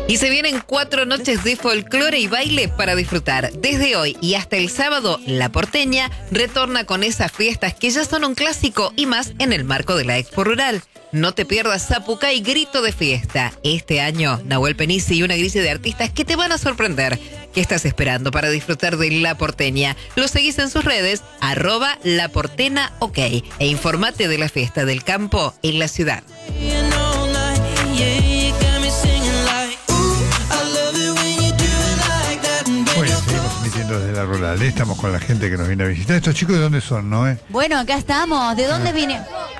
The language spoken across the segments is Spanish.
Y se vienen 4 noches de folclore y baile para disfrutar. Desde hoy y hasta el sábado, La Porteña retorna con esas fiestas que ya son un clásico y más en el marco de la Expo Rural. No te pierdas Zapucay Grito de Fiesta. Este año, Nahuel Penici y una grilla de artistas que te van a sorprender. ¿Qué estás esperando para disfrutar de La Porteña? Lo seguís en sus redes, @LaPortenaOK, e informate de la fiesta del campo en la ciudad. Bueno, seguimos emitiendo desde la rural. Estamos con la gente que nos viene a visitar. ¿Estos chicos de dónde son, no? Bueno, acá estamos. ¿De dónde viene?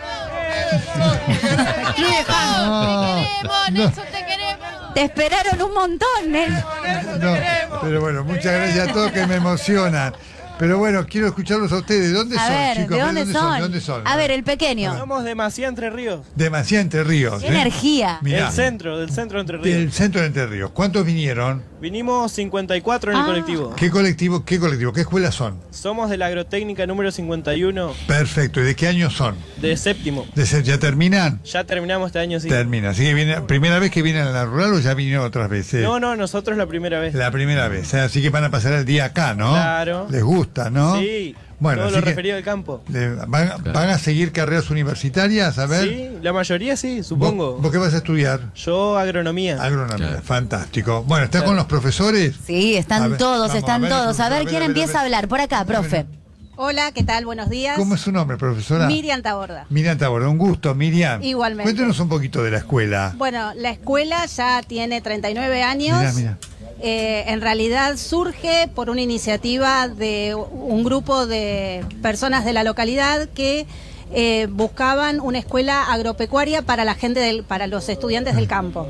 Te queremos. Te esperaron un montón, Nelson. No, pero bueno, muchas gracias a todos que me emocionan. Pero bueno, quiero escucharlos a ustedes. ¿De dónde A son, ver, chicos? ¿de dónde son? ¿De dónde son? A ver, el pequeño. Somos de Macía, Entre Ríos. Demasiado Entre Ríos. ¡Qué energía! Mirá, Del centro de Entre Ríos. del centro de Entre Ríos. ¿Cuántos vinieron? Vinimos 54 en el colectivo. ¿Qué colectivo? ¿Qué escuelas son? Somos de la agrotécnica número 51 Perfecto. ¿Y de qué año son? de séptimo. ¿Ya terminan? Ya terminamos este año, sí. Termina. Así que viene, ¿primera vez que vienen a la rural o ya vinieron otras veces? No, nosotros la primera vez. La primera vez. Así que van a pasar el día acá, ¿no? Claro. Les gusta, ¿no? Sí. Bueno, todo así lo que referido al campo. ¿Van a seguir carreras universitarias? A ver. Sí, la mayoría sí, supongo. ¿Vos qué vas a estudiar? Yo agronomía. Agronomía, fantástico. Bueno, ¿estás con los profesores? Sí, A están ver, todos, vamos, están a ver, todos. A ver quién a empieza a hablar. Por acá, profe. Hola, ¿qué tal? Buenos días. ¿Cómo es su nombre, profesora? Miriam Taborda. Miriam Taborda, un gusto, Miriam. Igualmente. Cuéntenos un poquito de la escuela. Bueno, la escuela ya tiene 39 años. Mira. En realidad surge por una iniciativa de un grupo de personas de la localidad que buscaban una escuela agropecuaria para la gente para los estudiantes del campo.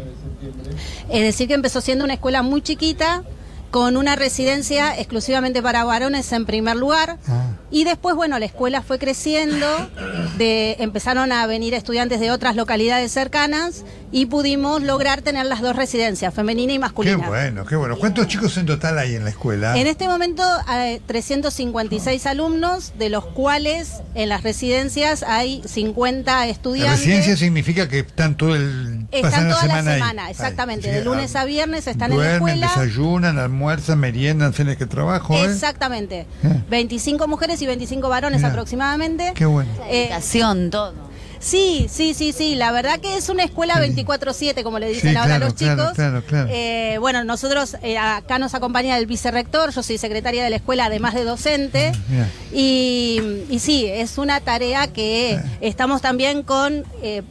Es decir, que empezó siendo una escuela muy chiquita, con una residencia exclusivamente para varones en primer lugar. Y después, bueno, la escuela fue creciendo, empezaron a venir estudiantes de otras localidades cercanas y pudimos lograr tener las dos residencias, femenina y masculina. Qué bueno, qué bueno. ¿Cuántos chicos en total hay en la escuela? En este momento hay 356 alumnos, de los cuales en las residencias hay 50 estudiantes. La residencia significa que están pasan toda semana la ahí. semana, exactamente. Ahí. De lunes a viernes están en la Duermen, escuela. desayunan, almuerzan, meriendan, hacen que trabajo. Exactamente. 25 mujeres y 25 varones Mirá. aproximadamente. Qué bueno. Educación, todo. Sí. La verdad que es una escuela 24/7, como le dicen Sí, ahora claro, los chicos. claro. Bueno, nosotros acá nos acompaña el vicerrector, yo soy secretaria de la escuela, además de docente. Mirá. Y sí, es una tarea que estamos también con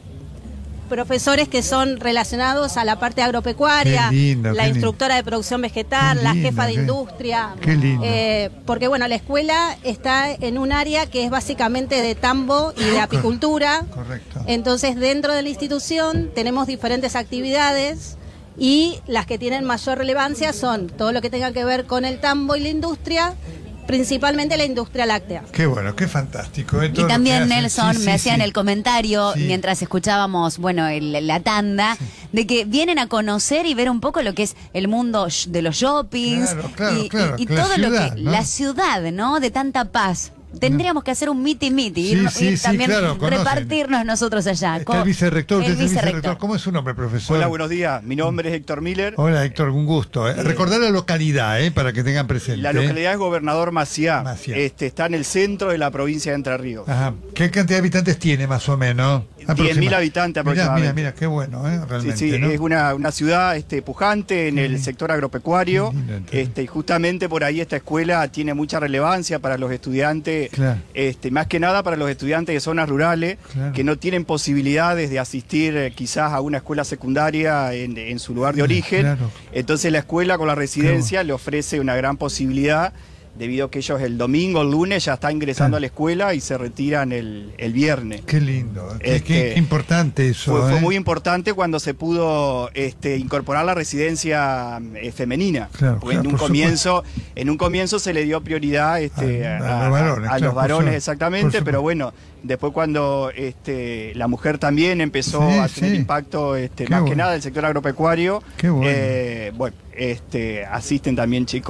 profesores que son relacionados a la parte agropecuaria, Qué lindo, la qué instructora de producción vegetal, Qué la lindo, jefa de qué- industria. qué lindo. Porque bueno, la escuela está en un área que es básicamente de tambo y de apicultura. Correcto. Entonces, dentro de la institución tenemos diferentes actividades y las que tienen mayor relevancia son todo lo que tenga que ver con el tambo y la industria, principalmente la industria láctea. Qué bueno, qué fantástico. Todo Y lo que también, hacen. Nelson, Sí, me hacían sí. el comentario Sí. mientras escuchábamos, bueno, la tanda, de que vienen a conocer y ver un poco lo que es el mundo de los shoppings Claro, y claro, y la todo ciudad, lo que ¿no? la ciudad, ¿no? De tanta paz. Tendríamos que hacer un miti, Sí, y sí, también claro, conocen. repartirnos nosotros allá. Está el vicerrector, usted El es el vicerrector. vicerrector. ¿Cómo es su nombre, profesor? Hola, buenos días. Mi nombre es Héctor Miller. Hola, Héctor, un gusto. Recordar la localidad, para que tengan presente. La localidad es Gobernador Maciá. Maciá. Está en el centro de la provincia de Entre Ríos. Ajá. ¿Qué cantidad de habitantes tiene más o menos? 10.000 habitantes aproximadamente. Mira, qué bueno, realmente. Sí, ¿no? es una ciudad pujante en el sector agropecuario. Qué lindo, Entre Ríos. Y justamente por ahí esta escuela tiene mucha relevancia para los estudiantes, Claro. más que nada para los estudiantes de zonas rurales, Claro. que no tienen posibilidades de asistir quizás a una escuela secundaria en su lugar de origen. Claro. Entonces la escuela con la residencia le ofrece una gran posibilidad, debido a que ellos el domingo, el lunes ya están ingresando Claro. a la escuela y se retiran el viernes. Qué lindo. Este, Qué importante eso. Fue muy importante cuando se pudo incorporar la residencia femenina. Claro, Porque claro, en un comienzo se le dio prioridad a los varones, a claro, los varones, por supuesto. exactamente, pero bueno, después cuando la mujer también empezó Sí, a tener sí. impacto, más bueno. que nada del sector agropecuario, Qué bueno. asisten también chicos.